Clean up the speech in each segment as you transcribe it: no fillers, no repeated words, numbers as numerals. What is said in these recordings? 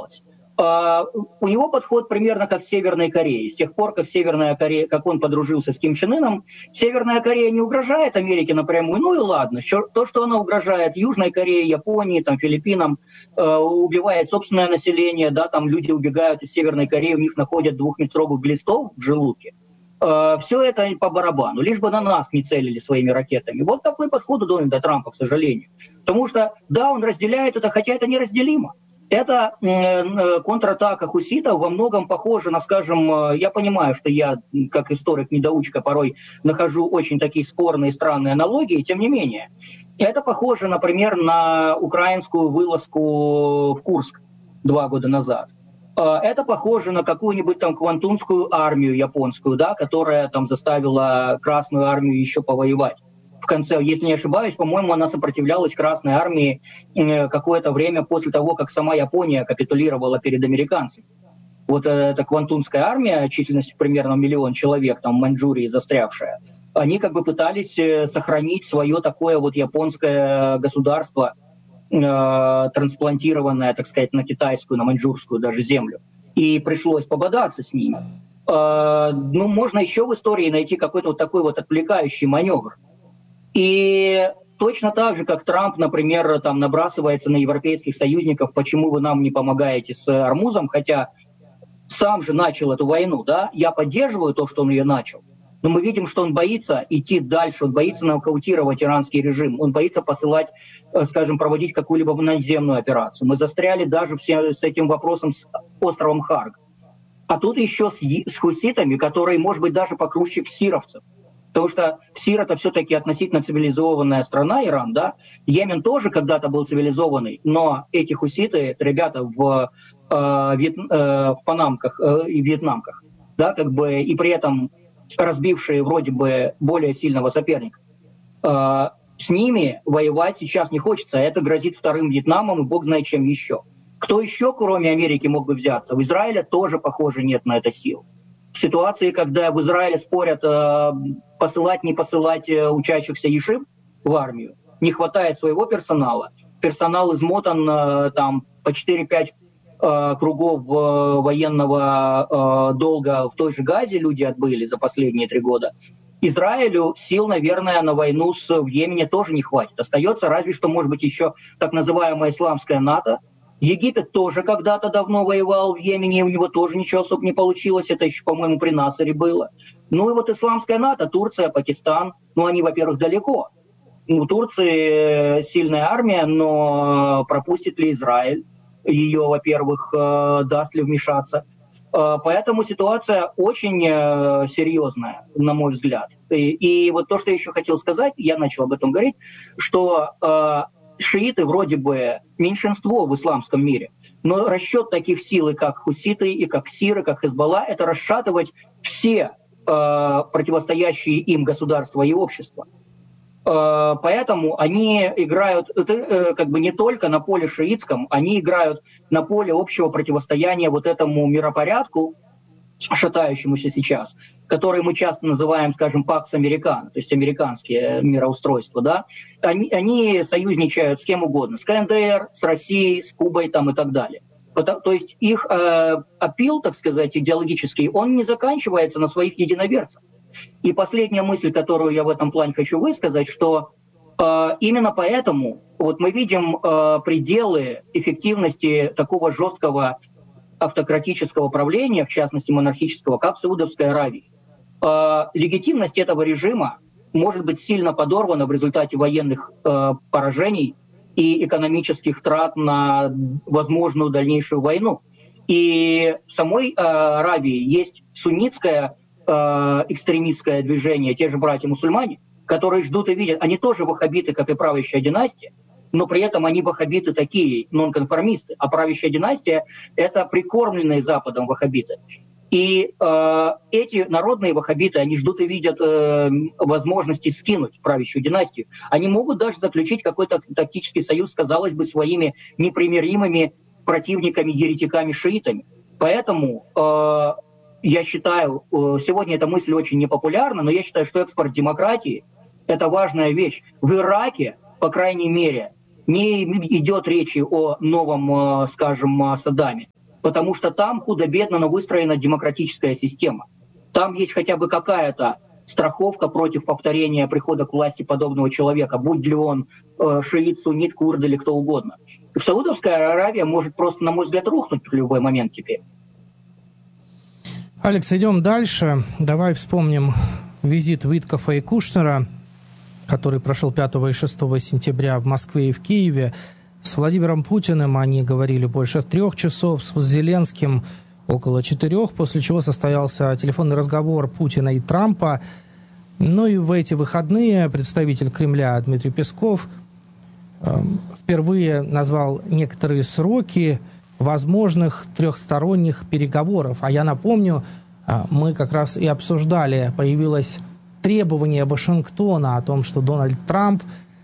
предполагалось. У него подход примерно как в Северной Корее. С тех пор, как Северная Корея, как он подружился с Ким Чен Ыном, Северная Корея не угрожает Америке напрямую, ну и ладно. То, что она угрожает Южной Корее, Японии, там, Филиппинам, убивает собственное население, да, там люди убегают из Северной Кореи, у них находят двухметровых глистов в желудке. Все это по барабану, лишь бы на нас не целили своими ракетами. Вот такой подход у Дональда Трампа, к сожалению. Потому что, да, он разделяет это, хотя это неразделимо. Это контратака хуситов во многом похожа на, скажем, я понимаю, что я, как историк-недоучка, порой нахожу очень такие спорные, странные аналогии, тем не менее. Это похоже, например, на украинскую вылазку в Курск 2 года назад. Это похоже на какую-нибудь там Квантунскую армию японскую, да, которая там заставила Красную армию еще повоевать. В конце, если не ошибаюсь, по-моему, она сопротивлялась Красной армии какое-то время после того, как сама Япония капитулировала перед американцами. Вот эта Квантунская армия, численностью примерно 1 миллион человек, там в Маньчжурии застрявшая, они как бы пытались сохранить свое такое вот японское государство, трансплантированная, так сказать, на китайскую, на маньчжурскую даже землю. И пришлось пободаться с ними. Ну, можно еще в истории найти какой-то вот такой вот отвлекающий маневр. И точно так же, как Трамп, например, там набрасывается на европейских союзников, почему вы нам не помогаете с Ормузом, хотя сам же начал эту войну, да, я поддерживаю то, что он ее начал. Но мы видим, что он боится идти дальше, он боится нокаутировать иранский режим, он боится посылать, скажем, проводить какую-либо наземную операцию. Мы застряли даже с этим вопросом с островом Харг. А тут еще с хуситами, которые, может быть, даже покруче ксировцев. Потому что СИР — это все-таки относительно цивилизованная страна, Иран, да. Йемен тоже когда-то был цивилизованный, но эти хуситы, это ребята в панамках и вьетнамках, да, как бы, и при этом разбившие вроде бы более сильного соперника. С ними воевать сейчас не хочется. Это грозит вторым Вьетнамом и бог знает чем еще. Кто еще, кроме Америки, мог бы взяться? В Израиле тоже, похоже, нет на это сил. В ситуации, когда в Израиле спорят, посылать, не посылать учащихся ешив в армию, не хватает своего персонала. Персонал измотан там по 4-5 кругов военного долга в той же Газе люди отбыли за последние 3 года. Израилю сил, наверное, на войну в Йемене тоже не хватит. Остается разве что, может быть, еще так называемая исламская НАТО. Египет тоже когда-то давно воевал в Йемене, у него тоже ничего особо не получилось. Это еще, по-моему, при Насаре было. Ну и вот исламская НАТО, Турция, Пакистан, ну они, во-первых, далеко. У Турции сильная армия, но пропустит ли Израиль ее, во-первых, даст ли вмешаться. Поэтому ситуация очень серьезная, на мой взгляд. И вот то, что я еще хотел сказать, я начал об этом говорить, что шииты вроде бы меньшинство в исламском мире, но расчет таких сил, и как хуситы, и как сиры, как Хизбалла, это расшатывать все противостоящие им государства и общества. Поэтому они играют как бы не только на поле шиитском, они играют на поле общего противостояния вот этому миропорядку, шатающемуся сейчас, который мы часто называем, скажем, Пакс Американо, то есть американские мироустройства, да, они союзничают с кем угодно, с КНДР, с Россией, с Кубой там, и так далее. То есть их аппил, так сказать, идеологический, он не заканчивается на своих единоверцах. И последняя мысль, которую я в этом плане хочу высказать, что именно поэтому вот мы видим пределы эффективности такого жесткого автократического правления, в частности монархического, как в Саудовской Аравии. Легитимность этого режима может быть сильно подорвана в результате военных поражений и экономических трат на возможную дальнейшую войну. И в самой Аравии есть суннитское экстремистское движение, те же братья-мусульмане, которые ждут и видят, они тоже ваххабиты, как и правящая династия, но при этом они ваххабиты такие, нонконформисты, а правящая династия — это прикормленные Западом ваххабиты. И эти народные ваххабиты, они ждут и видят возможности скинуть правящую династию. Они могут даже заключить какой-то тактический союз, казалось бы, своими непримиримыми противниками, еретиками-шиитами. Поэтому я считаю, сегодня эта мысль очень непопулярна, но я считаю, что экспорт демократии — это важная вещь. В Ираке, по крайней мере, не идет речи о новом, скажем, Саддаме. потому что там худо-бедно, но выстроена демократическая система. Там есть хотя бы какая-то страховка против повторения прихода к власти подобного человека, будь ли он шиит, суннит, курд или кто угодно. Саудовская Аравия может просто, на мой взгляд, рухнуть в любой момент теперь. Алекс, идем дальше. Давай вспомним визит Виткофа и Кушнера, который прошел 5 и 6 сентября в Москве и в Киеве. С Владимиром Путиным они говорили больше 3 часов, с Зеленским около 4, после чего состоялся телефонный разговор Путина и Трампа. Ну и в эти выходные представитель Кремля Дмитрий Песков впервые назвал некоторые сроки возможных трехсторонних переговоров. А я напомню, мы как раз и обсуждали, появилось требование Вашингтона о том, что Дональд Трамп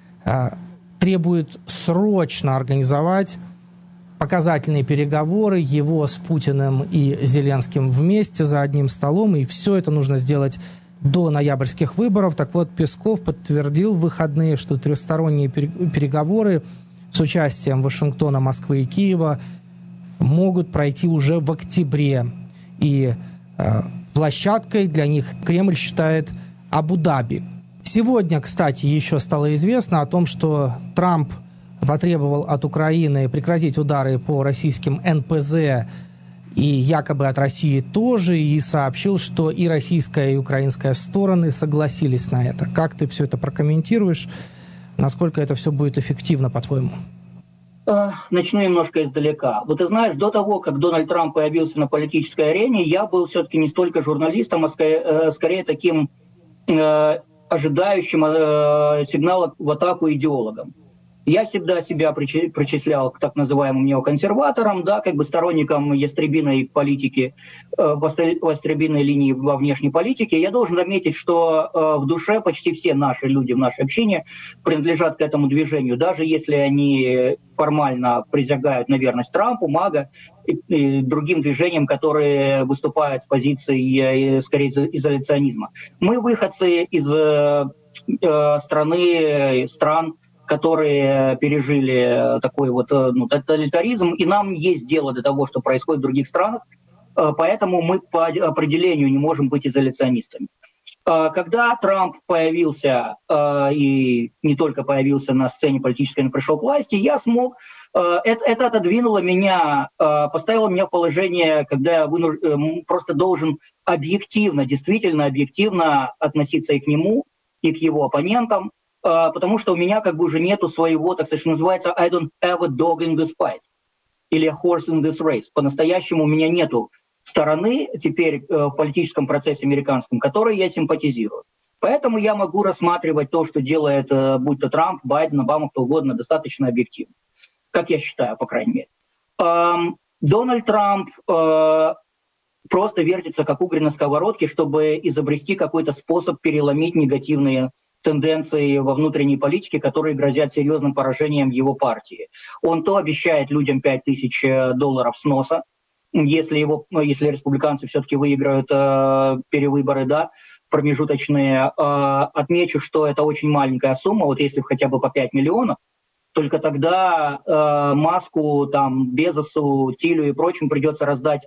требует срочно организовать показательные переговоры его с Путиным и Зеленским вместе за одним столом, и все это нужно сделать до ноябрьских выборов. Так вот, Песков подтвердил в выходные, что трехсторонние переговоры с участием Вашингтона, Москвы и Киева могут пройти уже в октябре. И площадкой для них Кремль считает Абу-Даби. Сегодня, кстати, еще стало известно о том, что Трамп потребовал от Украины прекратить удары по российским НПЗ и якобы от России тоже, и сообщил, что и российская, и украинская стороны согласились на это. Как ты все это прокомментируешь? Насколько это все будет эффективно, по-твоему? Начну немножко издалека. Вот ты знаешь, до того, как Дональд Трамп появился на политической арене, я был все-таки не столько журналистом, а скорее таким ожидающим сигнала в атаку идеологом. Я всегда себя причислял к так называемым неоконсерваторам, да, как бы сторонникам ястребиной политики, ястребиной линии во внешней политике. Я должен заметить, что в душе почти все наши люди в нашей общине принадлежат к этому движению, даже если они формально присягают на верность Трампу, МАГА и другим движениям, которые выступают с позиции, скорее, изоляционизма. Мы выходцы из стран, которые пережили такой вот тоталитаризм, и нам есть дело до того, что происходит в других странах, поэтому мы по определению не можем быть изоляционистами. Когда Трамп появился, и не только появился на сцене политической, но пришел к власти, я смог, это отодвинуло меня, поставило меня в положение, когда я просто должен объективно, действительно объективно относиться и к нему, и к его оппонентам, потому что у меня как бы уже нету своего, так сказать, что называется I don't have a dog in this fight или a horse in this race. По-настоящему у меня нету стороны теперь в политическом процессе американском, которой я симпатизирую. Поэтому я могу рассматривать то, что делает будь то Трамп, Байден, Обама, кто угодно, достаточно объективно. Как я считаю, по крайней мере. Дональд Трамп просто вертится как угорь на сковородке, чтобы изобрести какой-то способ переломить негативные тенденции во внутренней политике, которые грозят серьезным поражением его партии. Он то обещает людям $5000 сноса, если республиканцы все-таки выиграют перевыборы, да, промежуточные. Отмечу, что это очень маленькая сумма, вот если хотя бы по 5 миллионов, только тогда Маску, там, Безосу, Тилю и прочим придется раздать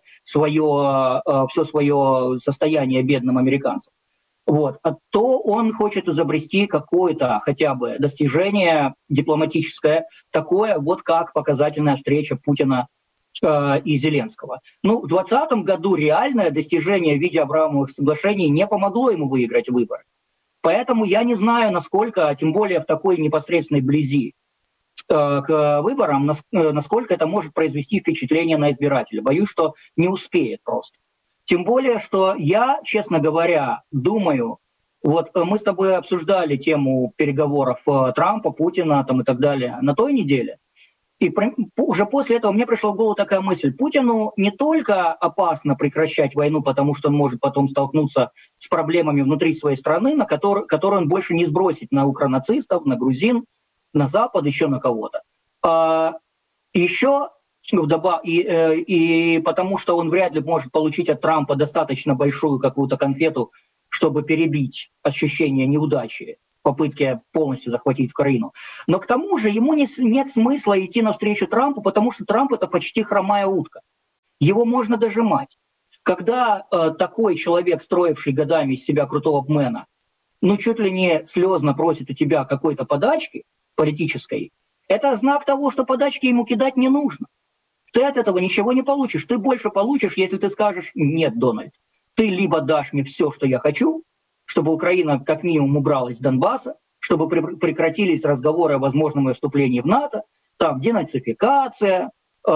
все свое состояние бедным американцам. Вот. А то он хочет изобрести какое-то хотя бы достижение дипломатическое, такое вот как показательная встреча Путина и Зеленского. Ну, в 2020 году реальное достижение в виде Абрамовых соглашений не помогло ему выиграть выборы. Поэтому я не знаю, насколько, тем более в такой непосредственной близи к выборам, насколько это может произвести впечатление на избирателя. Боюсь, что не успеет просто. Тем более, что я, честно говоря, думаю, вот мы с тобой обсуждали тему переговоров Трампа, Путина там, и так далее на той неделе, и уже после этого мне пришла в голову такая мысль. Путину не только опасно прекращать войну, потому что он может потом столкнуться с проблемами внутри своей страны, которые он больше не сбросит на укронацистов, на грузин, на Запад, еще на кого-то. Еще и потому что он вряд ли может получить от Трампа достаточно большую какую-то конфету, чтобы перебить ощущение неудачи, попытки полностью захватить Украину. Но к тому же ему нет смысла идти навстречу Трампу, потому что Трамп — это почти хромая утка. его можно дожимать. Когда такой человек, строивший годами из себя крутого мэна, чуть ли не слезно просит у тебя какой-то подачки политической, это знак того, что подачки ему кидать не нужно. Ты от этого ничего не получишь. Ты больше получишь, если ты скажешь: нет, Дональд, ты либо дашь мне все, что я хочу, чтобы Украина как минимум убралась с Донбасса, чтобы прекратились разговоры о возможном ее вступлении в НАТО, там денацификация,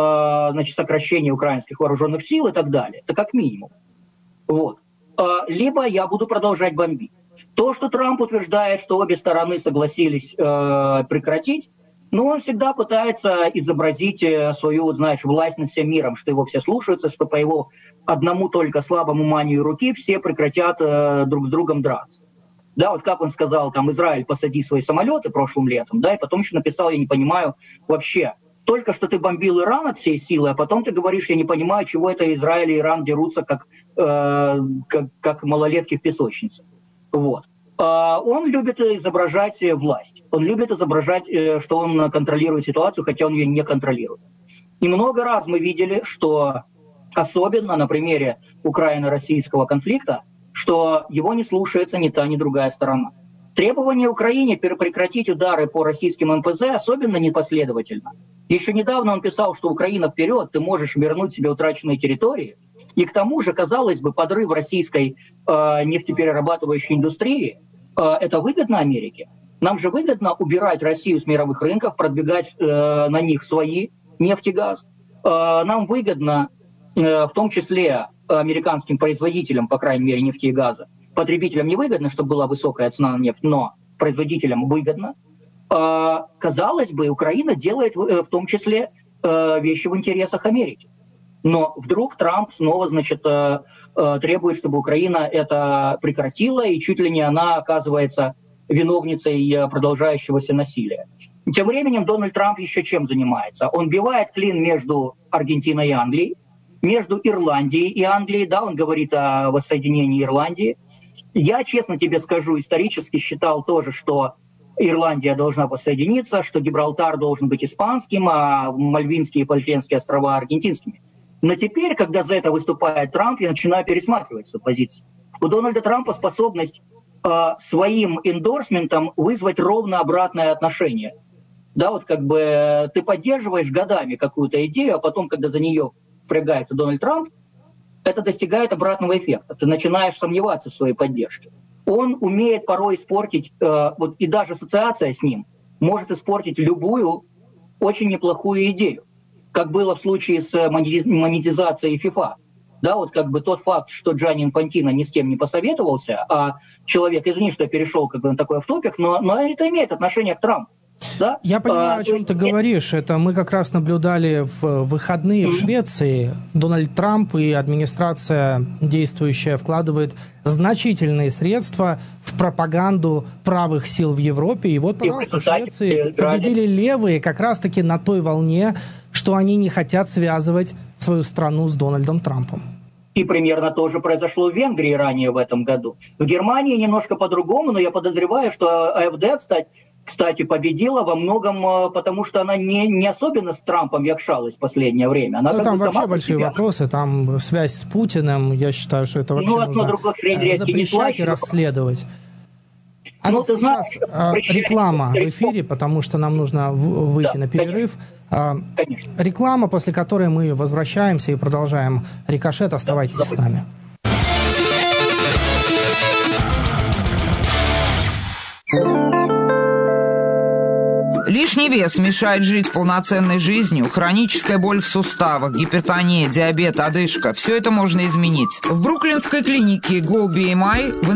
сокращение украинских вооруженных сил и так далее. Это как минимум. Вот. Либо я буду продолжать бомбить. То, что Трамп утверждает, что обе стороны согласились прекратить, он всегда пытается изобразить свою, власть над всем миром, что его все слушаются, что по его одному только слабому манию руки все прекратят друг с другом драться. Да, вот как он сказал, Израиль, посади свои самолеты прошлым летом, да, и потом еще написал: я не понимаю вообще, только что ты бомбил Иран от всей силы, а потом ты говоришь: я не понимаю, чего это Израиль и Иран дерутся как малолетки в песочнице. Вот. Он любит изображать власть, он любит изображать, что он контролирует ситуацию, хотя он ее не контролирует. И много раз мы видели, что особенно на примере украино-российского конфликта, что его не слушается ни та, ни другая сторона. Требование Украине прекратить удары по российским МПЗ особенно непоследовательно. Еще недавно он писал, что Украина вперед, ты можешь вернуть себе утраченные территории. И к тому же, казалось бы, подрыв российской нефтеперерабатывающей индустрии это выгодно Америке. Нам же выгодно убирать Россию с мировых рынков, продвигать на них свои нефть и газ. Нам выгодно, в том числе американским производителям, по крайней мере, нефти и газа. Потребителям не выгодно, чтобы была высокая цена на нефть, но производителям выгодно. Казалось бы, Украина делает в том числе вещи в интересах Америки. Но вдруг Трамп снова, требует, чтобы Украина это прекратила, и чуть ли не она оказывается виновницей продолжающегося насилия. Тем временем Дональд Трамп еще чем занимается? Он бивает клин между Аргентиной и Англией, между Ирландией и Англией, да, он говорит о воссоединении Ирландии. Я, честно тебе скажу, исторически считал тоже, что Ирландия должна воссоединиться, что Гибралтар должен быть испанским, а Мальвинские и Фолклендские острова аргентинскими. Но теперь, когда за это выступает Трамп, я начинаю пересматривать свою позицию. У Дональда Трампа способность своим эндорсментом вызвать ровно обратное отношение. Да, вот ты поддерживаешь годами какую-то идею, а потом, когда за нее впрягается Дональд Трамп, это достигает обратного эффекта. Ты начинаешь сомневаться в своей поддержке. Он умеет порой испортить, и даже ассоциация с ним может испортить любую очень неплохую идею. Как было в случае с монетизацией FIFA. Да, тот факт, что Джанни Инфантино ни с кем не посоветовался, а человек, извини, что я перешел на такой офф-топик, но это имеет отношение к Трампу. Да? Я понимаю, о чем ты говоришь. Это мы как раз наблюдали в выходные в Швеции. Дональд Трамп и администрация действующая вкладывает значительные средства в пропаганду правых сил в Европе. И вот, пожалуйста, в Швеции победили левые как раз-таки на той волне, что они не хотят связывать свою страну с Дональдом Трампом. И примерно то же произошло в Венгрии ранее в этом году. В Германии немножко по-другому, но я подозреваю, что АфД, кстати, победила во многом, потому что она не особенно с Трампом якшалась в последнее время. Она там вообще большие вопросы, там связь с Путиным, я считаю, что это вообще нужно запрещать и расследовать. А вот сейчас реклама в эфире, потому что нам нужно выйти на перерыв. Конечно. Реклама, после которой мы возвращаемся и продолжаем «Рикошет». Оставайтесь с нами. Лишний вес мешает жить полноценной жизнью, хроническая боль в суставах, гипертония, диабет, одышка – все это можно изменить. В бруклинской клинике GoalBMI вы